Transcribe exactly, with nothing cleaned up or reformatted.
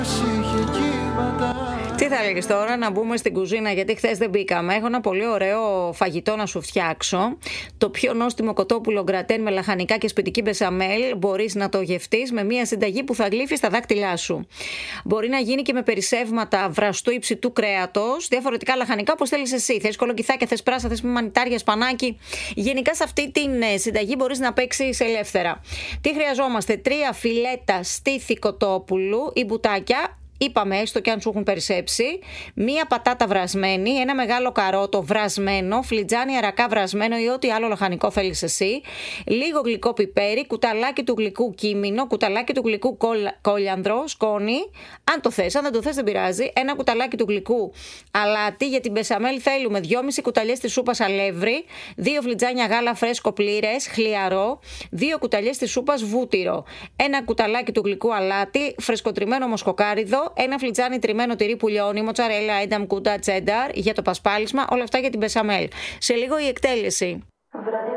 Τι θα έλεγες τώρα, να μπούμε στην κουζίνα, γιατί χθες δεν μπήκαμε. Έχω ένα πολύ ωραίο φαγητό να σου φτιάξω. Το πιο νόστιμο κοτόπουλο γκρατέν με λαχανικά και σπιτική μπεσαμέλ. Μπορείς να το γευτείς με μια συνταγή που θα γλύφεις στα δάκτυλά σου. Μπορεί να γίνει και με περισσεύματα βραστού ή ψητού κρέατος, διαφορετικά λαχανικά όπως θέλεις εσύ. Θες κολοκυθάκια, θες πράσα, θες μανιτάρια, σπανάκι. Γενικά σε αυτή την συνταγή μπορείς να παίξεις ελεύθερα. Τι χρειαζόμαστε? Τρία φιλέτα στήθη κοτόπουλου ή μπουτάκια. Είπαμε, έστω και αν σου έχουν περισσέψει, μία πατάτα βρασμένη, ένα μεγάλο καρότο βρασμένο, φλιτζάνι αρακά βρασμένο ή ό,τι άλλο λαχανικό θέλεις εσύ, λίγο γλυκό πιπέρι, κουταλάκι του γλυκού κίμινο, κουταλάκι του γλυκού κόλιανδρο, σκόνη, αν το θες, αν δεν το θες δεν πειράζει, ένα κουταλάκι του γλυκού αλάτι, για την μπεσαμέλ θέλουμε δυόμιση κουταλιές της σούπας αλεύρι, δύο φλιτζάνια γάλα φρέσκο πλήρες, χλιαρό, δύο κουταλιές της σούπας βούτυρο, ένα κουταλάκι του γλυκού αλάτι, φρεσκοτριμμένο μοσκοκάριδο, ένα φλιτζάνι τριμμένο τυρί πουλιώνι, μοτσαρέλα, ένταμ, κούτα, τσένταρ για το πασπάλισμα, όλα αυτά για την μπεσαμέλ. Σε λίγο η εκτέλεση.